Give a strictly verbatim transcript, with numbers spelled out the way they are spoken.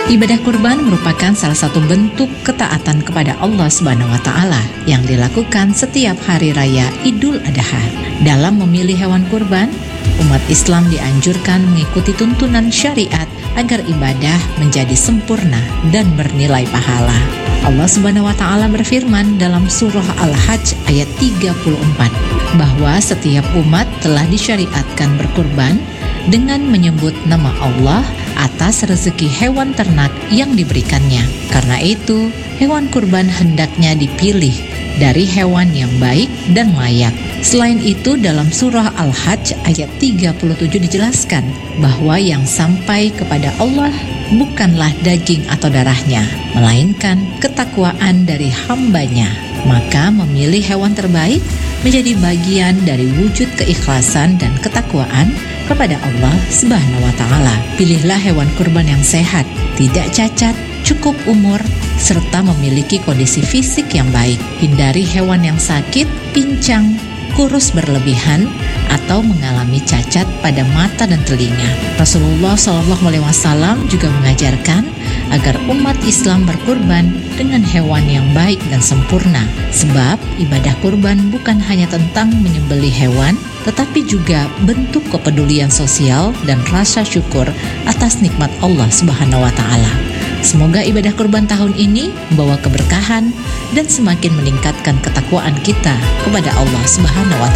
Ibadah kurban merupakan salah satu bentuk ketaatan kepada Allah Subhanahu wa taala yang dilakukan setiap hari raya Idul Adha. Dalam memilih hewan kurban, umat Islam dianjurkan mengikuti tuntunan syariat agar ibadah menjadi sempurna dan bernilai pahala. Allah Subhanahu wa taala berfirman dalam surah Al-Hajj ayat tiga puluh empat bahwa setiap umat telah disyariatkan berkurban dengan menyebut nama Allah atas rezeki hewan ternak yang diberikannya. Karena itu, hewan kurban hendaknya dipilih dari hewan yang baik dan layak. Selain itu, dalam surah Al-Hajj ayat tiga puluh tujuh dijelaskan bahwa yang sampai kepada Allah bukanlah daging atau darahnya, melainkan ketakwaan dari hambanya. Maka memilih hewan terbaik menjadi bagian dari wujud keikhlasan dan ketakwaan kepada Allah Subhanahu wa taala. Pilihlah hewan kurban yang sehat, tidak cacat, cukup umur, serta memiliki kondisi fisik yang baik. Hindari hewan yang sakit, pincang, kurus berlebihan, atau mengalami cacat pada mata dan telinga. Rasulullah shallallahu alaihi wasallam juga mengajarkan agar umat Islam berkurban dengan hewan yang baik dan sempurna. Sebab ibadah kurban bukan hanya tentang menyembelih hewan, tetapi juga bentuk kepedulian sosial dan rasa syukur atas nikmat Allah Subhanahu wa taala. Semoga ibadah kurban tahun ini membawa keberkahan dan semakin meningkatkan ketakwaan kita kepada Allah Subhanahu wa taala.